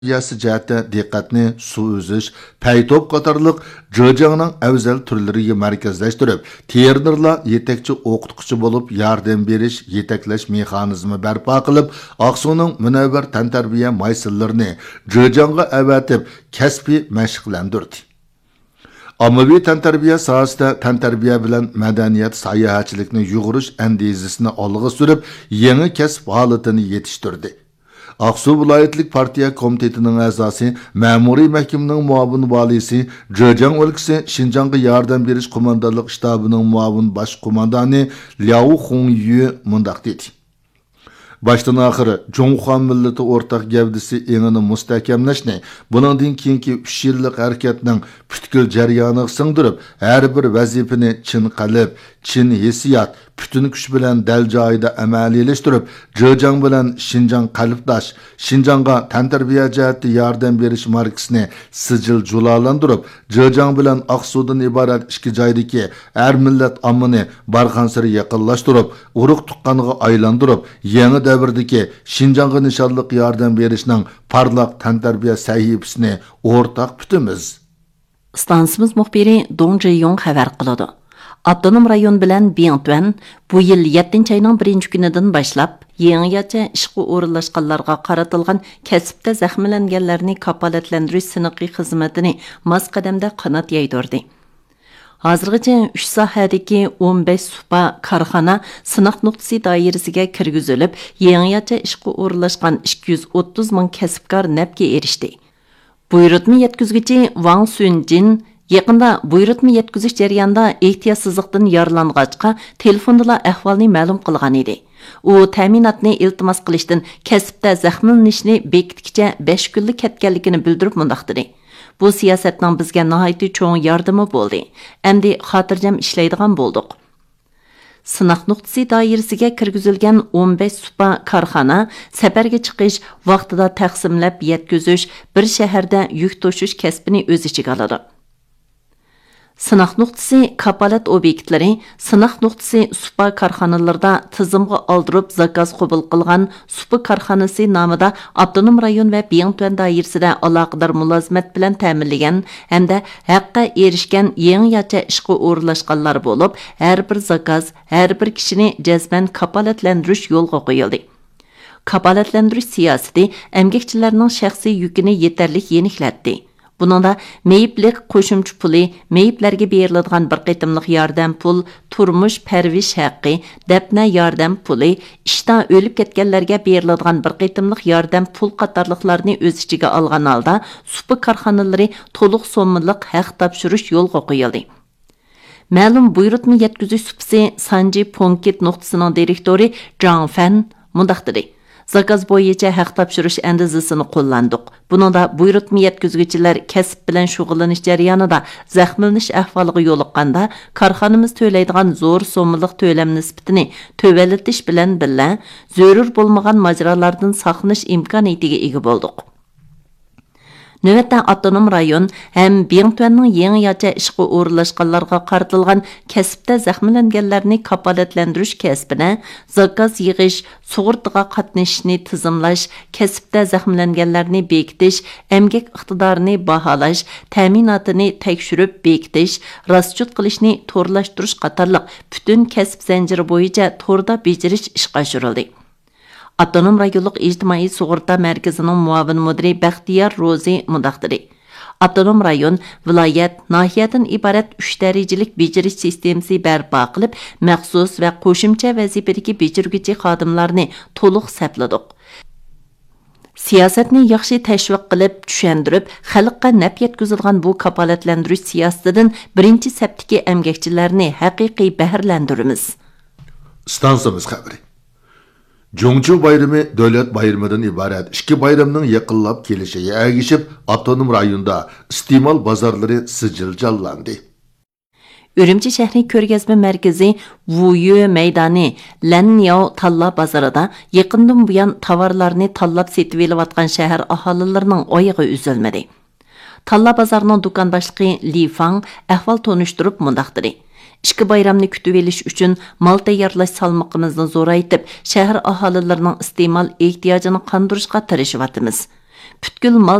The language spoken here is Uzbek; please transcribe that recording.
Yası cəhətdə diqqətni su üzüş, pəytop qatarlıq Zhejiangның əvzəl türləriga mərkəzləşdirib, ternerlar yetekçi oqutquchi bo'lib yardım beriş, yetekləş mexanizmi bərpa qilib, Aqsuning münəvvər təntarbiya maysillərini Zhejiangga əvətib, kəsbi məşqləndirdi. Ammaviy təntarbiya sahasida təntarbiya bilan madaniyat sayohatchilikni yug'urish andizasini olg'a surib, yangi kasb holatini yetishtirdi. Aqsu viloyatlik partiya komitetining a'zosi, ma'muriy mahkamaning muavin valisi, Zhejiang o'lkasi Xinjiangga yordam berish qo'mondonlik shtabining muavin bosh qo'mondoni Liao Hongyu mundaq dedi. Başdan axırı Jonxuan millati o'rtaq gavdisi engini mustahkamlashni, buningdan keyingi 3 yillik harakatning butkul jarayoniga singdirib, har bir vazifani chin qalb, chin hissiyat, bütün kuch bilan dal joyida amaliyleştirib, Zhejiang bilan Xinjiang qalbdosh, Xinjiangga tantarbiya jihatda yordam berish markasini sijil julalandirib, Zhejiang bilan Aqsudan iborat ikki joydagi har millat ommani barxansiri yaqinlashtirib, urug' tuqqaniga aylantirib, yangi davrdagi Xinjiangga nishonliq yordam berishning parlaq tantarbiya sahifasini o'rtaq tutamiz. Stansimiz muxbiri Dong Zhiyong xabar qiladi. Abdunum rayon bilan Bingtuan bu yil 7 ayning 1-kunidan boshlab yangicha ishga o'rinlashganlarga qaratilgan kasbda zaxmlanganlarni kafolatlantirish siniqi xizmatini mos qadamda qanot yaydirdi. Hozirgacha 3 sohadagi 15 supa korxona sınaq nuqtasi doirasiga kirgizilib, yangicha ishga o'rinlashgan 230 ming kasbkor nafga erishdi. Buyurtma yetkizuvchi Wang Sunjin yaqinda buyurtma yetkizish jarayonida ehtiyotsizlikdan yaralanğachqa telefonda ahvolni ma'lum qilgan edi. U ta'minotni iltimos qilishdan kasbda zaxmlanishni bekitkicha 5 kunlik ketganligini bildirib mundaq dedi. Bu siyosatning bizga nihoyatda cho'ng yordami bo'ldi. Endi xotirjam ishlaydigan bo'ldik. Sınaq nuqtasi doirasiga kirgizilgan 15 supa korxona safarga chiqish, vaqtida taqsimlab yetkizish, bir shaharda yuk toshish kasbini o'z ichiga oladi. Sınaq nuqtasi kapolat obyektlari, sınaq nuqtasi supa korxonalarida tizimga oldirib zakaz qabul qilgan supa korxonasi nomida Abdunum rayon va Bingtuan doirasida aloqador mulozimat bilan ta'minlagan hamda haqqa erishgan yangicha ishga o'rinlashganlar bo'lib, har bir zakaz, har bir kishini jazman kapolatlantirish yo'lga qo'yildi. Kapolatlantirish siyosati emgakchilarning shaxsiy yukini yetarli yeniklatdi. Buningda meyiplik qo'shimcha puli, meyiplarga beriladigan bir qitimliq yordam pul, turmush parvish haqqi, dafna yordam puli, ishdan o'lib ketganlarga beriladigan bir qitimliq yordam pul qatorliqlarni o'z ichiga olgan holda supa korxonalari to'liq so'mliq haq topshirish yo'lga qo'yildi. Ma'lum buyurtma yetkizish supasi Sanji Ponkit nuqtasining direktori Zhang Fan mundaq dedi. Zakaz bo'yicha haq topshirish andizasini qo'llandik. Buningda buyurtma yetkazuvchilar kasb bilan shug'ullanish jarayonida zaxmlanish ahvoliga yo'liqqanda korxonamiz to'laydigan zo'r so'mliq to'lam nisbatini tövallatish bilan birga zarur bo'lmagan majralardan saqlanish imkoniyatiga ega bo'ldik. Növətdə Abdunum rayon həm Bingtuanның yangicha ishga o'rinlashganlarga qaratilgan kasbda zaxmlanganlarni kafolatlantirish kasbini zakaz yig'ish, sug'urtaga qatnashishni tizimlash, kasbda zaxmlanganlarni bekitish, emgak iqtidorini baholash, ta'minotini tekshirib bekitish, rostchut qilishni to'rlashtirish qatorliq butun kasb zanjiri bo'yicha to'rda bejirish ishga oshirildi. Abdunum rayonluq ijtimoiy sug'urta markazining muavin mudiri Baxtiyor Rozi mundaq dedi. Abdunum rayon viloyat nahiyadan iborat 3 darajalik bejirish sistemasi barpo qilib, maxsus va qo'shimcha vazifadagi bejirguvchi xodimlarni to'liq sapladik. Siyosatni yaxshi tashviq qilib, tushuntirib, xalqqa naf yetkazilgan bu kafolatlantirish siyosatidan birinchi saptiki emgakchilarni haqiqiy bahrlantiramiz. Stansimiz xabari. Jongchu bayrami davlat bayramidan iborat ikki bayramning yaqinlab kelishiga ergishib, Abdunum rayonida iste'mol bozorlari sijil jonlandi. Ürümçi shahri ko'rgazma markazi Wuyu maydoni Lanyao talla bozorida yaqindan buyon tovarlarni tanlab setib olayotgan shahar aholilarining oyog'i uzilmadi. Talla bozorining do'kon boshlig'i Li Fang ahvol tonishtirib mundaq dedi. İşki bayramni kütüp elish uchun mal tayyorlash salmoqimizni zo'raytib, shahar aholilarining iste'mol ehtiyojini qondirishga tirishayapmiz. бүткіл мал